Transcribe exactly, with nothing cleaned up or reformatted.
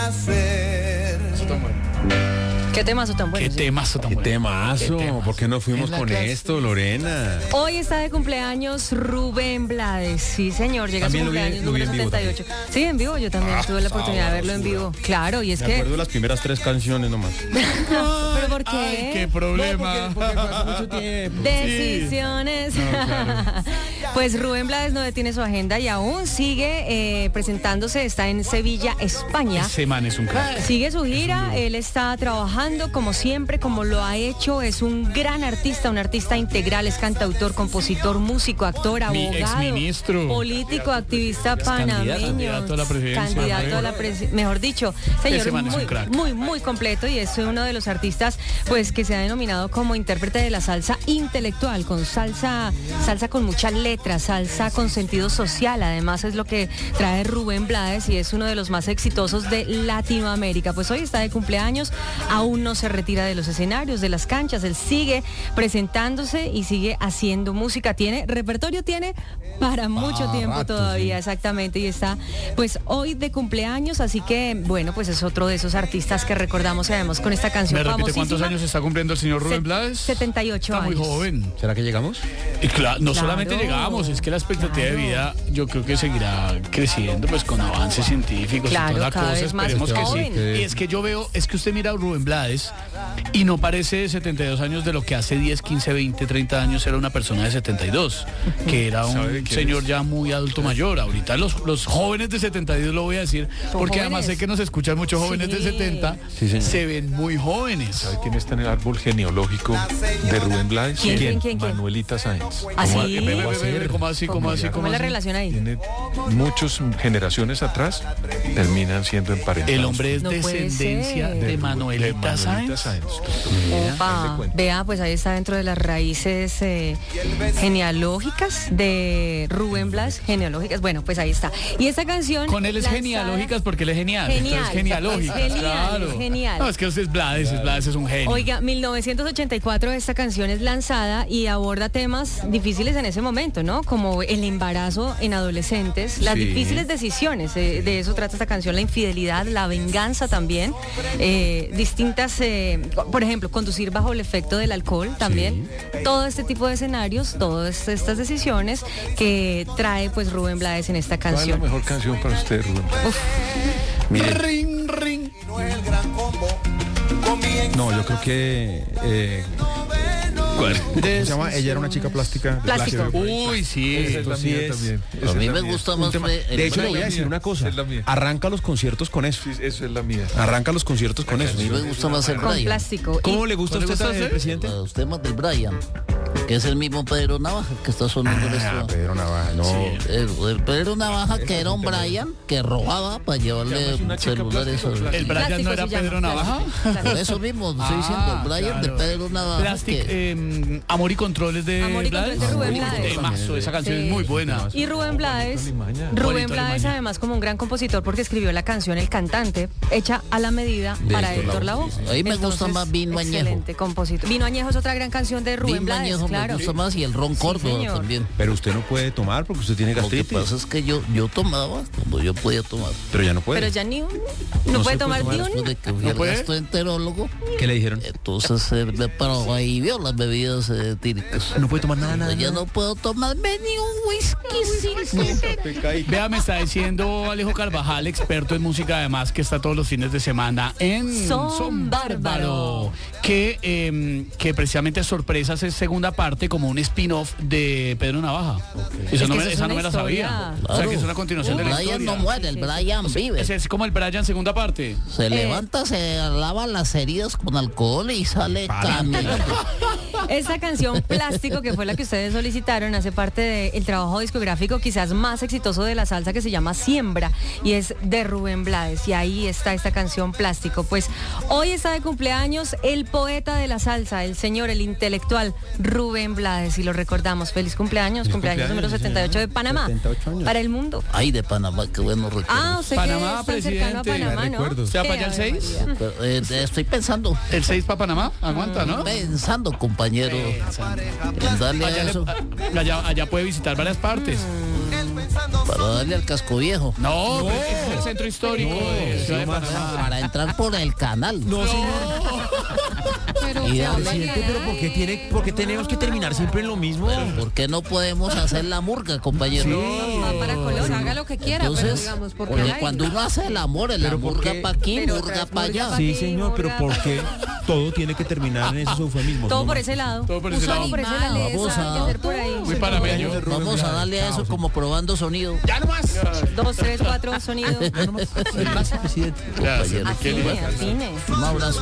placer. Eso tan bueno. ¿Qué temazo tan bueno? Qué sí. temazo tan ¿Qué bueno. temazo? Qué temazo. ¿Por qué no fuimos Es la con clase. esto, Lorena? Hoy está de cumpleaños Rubén Blades. Sí, señor, llega a su También lo vi- cumpleaños lo vi número en vivo setenta y ocho. Sí, en vivo, yo también tuve la oportunidad de verlo en vivo. Claro, y es Me que... acuerdo de las primeras tres canciones nomás. ¿Pero por qué? Ay, qué problema. No, porque, porque fue hace mucho tiempo. Decisiones. No, claro. Pues Rubén Blades no detiene su agenda y aún sigue eh, presentándose. Está en Sevilla, España. Ese man es un crack. Sigue su gira, él está trabajando como siempre, como lo ha hecho, es un gran artista, un artista integral, es cantautor, compositor, músico, actor, Mi abogado, exministro. político, activista panameño, candidato a la presidencia. candidato a la presi- mejor dicho, señor, Ese man es muy, un crack. muy, muy completo y es uno de los artistas pues que se ha denominado como intérprete de la salsa intelectual, con salsa, salsa con mucha letra, salsa con sentido social, además es lo que trae Rubén Blades y es uno de los más exitosos de Latinoamérica. Pues hoy está de cumpleaños, aún no se retira de los escenarios, de las canchas, él sigue presentándose y sigue haciendo música, tiene repertorio, tiene para mucho Ah, tiempo rato, todavía, sí. exactamente, y está pues hoy de cumpleaños, así que bueno, pues es otro de esos artistas que recordamos, sabemos, con esta canción ¿Me repite famosísima. cuántos años está cumpliendo el señor Rubén Blades? setenta y ocho Está muy años. joven. ¿Será que llegamos? Y claro, no Claro. solamente llegamos, es que la expectativa Claro. de vida yo creo que seguirá creciendo pues con avances científicos Claro, y toda la cada cosa, vez más esperemos que joven. sí. Y es que yo veo, es que usted mira a Rubén Blades y no parece de setenta y dos años de lo que hace diez, quince, veinte, treinta años era una persona de setenta y dos, que era ¿Sabe un quién señor es? ya muy adulto mayor. Ahorita los, los jóvenes de setenta y dos, lo voy a decir, Son porque además jóvenes. sé que nos escuchan muchos jóvenes Sí. de setenta, Sí, señor. se ven muy jóvenes. ¿Sabe quién está en el árbol genealógico de Rubén Blades? ¿Quién, quién, quién, quién? Manuelita Sáenz. ¿Ah, ¿Cómo, sí? ve, ve, ve, ve, ve, ¿cómo así, cómo así, ¿Cómo cómo es la así? relación ahí? Tiene muchas generaciones atrás, terminan siendo emparentados. El hombre es No puede descendencia ser. de, de Manuelita, Manuelita Sáenz. Sáenz. Opa, Ahí le cuento. vea, pues ahí está dentro de las raíces eh, genealógicas de Rubén Blas, genealógicas, bueno, pues ahí está. Y esta canción... Con él es lanzada- genealógicas porque él es genial. Genial, Entonces, genealógicas, es genial, claro. es genial. No, es que usted es Blades, es Blades es un genio. Oiga, mil novecientos ochenta y cuatro esta canción es lanzada y aborda temas difíciles en ese momento, ¿no? Como el embarazo en adolescentes, las Sí. difíciles decisiones, eh, de eso trata esta canción, la infidelidad, la venganza también, eh, distintas, eh, por ejemplo, conducir bajo el efecto del alcohol también, todo este tipo de escenarios, todas estas decisiones que trae pues Rubén Blades en esta ¿Cuál es la canción. mejor canción para usted, Rubén Blades? Mire, Ring, ring. no, yo creo que... Eh, ¿Cuál? ¿Cómo se llama? Ella era una chica plástica. de Plástico. Uy, sí. Esa es la sí mía es- también. A Esa mí es la me mía. gusta Un más tema- fue el De hecho, le voy a Brian. decir una cosa. Es la mía. Arranca los conciertos con eso. Sí, eso es la mía. Arranca los conciertos con eso. A mí me gusta más el Con Brian. plástico. ¿Cómo Y- le gusta a ¿Cómo le usted, gusta a eh, usted? presidente? Los temas del Brian, que es el mismo Pedro Navaja que está sonando en Ah, esto. Pedro Navaja, no. El, el Pedro Navaja, que era un Brian que robaba para llevarle es una chica celulares. plástico, a- ¿El Brian Plástico no era se llama, Pedro Navaja? plástico. Por eso mismo, estoy diciendo, el Brian de claro. Pedro Navaja. Plastic, que- eh, Amor y Controles de Amor y Blades. Controles de Rubén Amor y Blades. Temazo, esa canción Sí. es muy buena. Y Rubén Blades, Limaña. Rubén Juanito Blades Limaña. además como un gran compositor porque escribió la canción El Cantante, hecha a la medida para Héctor Lavoe. A mí me gusta más Vino Añejo. Excelente compositor. Vino Añejo es otra gran canción de Rubén Vino Blades, Añejo me claro. gusta más y el Ron Sí, Córdoba señor. también. Pero usted no puede tomar porque usted tiene Lo que gastritis. pasa es que yo, yo tomaba cuando yo podía tomar. Pero ya no puede. Pero ya ni un, No no, se puede puede tomar tomar ni Después un. de que fui ¿No al puede? gastroenterólogo, ¿Qué le dijeron? entonces eh, me paró ahí vio las bebidas eh, etílicas. No puede tomar nada, nada. Ya no puedo tomarme ni un whisky. Vea, me está diciendo Alejo Carvajal, experto en música, además, que está todos los fines de semana en Son Bárbaro. que, eh, que precisamente Sorpresas es segunda parte como un spin-off de Pedro Navaja. Eso Es no que me- eso es esa no una me la historia. sabía. O sea, que es una continuación de la Brian historia. no muere, el Brian vive. Es, es como el Brian segunda parte. Se levanta, se lava las heridas con alcohol y sale caminando. Esta canción Plástico, que fue la que ustedes solicitaron, hace parte del trabajo discográfico quizás más exitoso de la salsa que se llama Siembra y es de Rubén Blades y ahí está esta canción Plástico. Pues hoy está de cumpleaños el poeta de la salsa, el señor, el intelectual Rubén Blades y lo recordamos. Feliz cumpleaños, cumpleaños, cumpleaños, número setenta y ocho de Panamá, setenta y ocho años. para el mundo. Ay, de Panamá, qué bueno recuerdo. Ah, usted Panamá, que es tan cercano a presidente. Panamá, ¿no? Recuerdos. ¿Usted va para Qué allá el Ave seis? María. Pero, eh, estoy pensando, ¿El seis para Panamá? Aguanta, ¿no? pensando, compañero, en darle a Allá, eso. le- allá, allá puede visitar varias partes. Él pensando Para darle al casco viejo. No, no. Es el centro histórico No, de Ciudad de no, Panamá. Para entrar por el canal. No, señor. Pero, Y ¿qué dale. habla? Presidente, pero ¿por qué, tiene, ¿por qué tenemos que terminar siempre en lo mismo? ¿Por qué no podemos hacer la murga, compañero? Va para Pues Colombia. haga lo que quiera, pero Entonces, digamos, ¿por qué porque hay? cuando uno hace el amor, el ¿Pero por murga qué? para aquí, Pero murga tras para murga allá. pa' Sí, aquí, señor, pero murga, ¿por pa' qué todo tiene que terminar en esos eufemismos? Todo No, por ma- ese lado. Todo por ese Puso lado. Por ese lado. animales, Vamos a- Meter por ahí. Muy panameño. Vamos a darle a eso como probando sonido. ¡Ya no más! Dos, tres, cuatro, sonido. Gracias, presidente. Gracias, Compañero. qué lindo. Afine, afine. Un abrazo.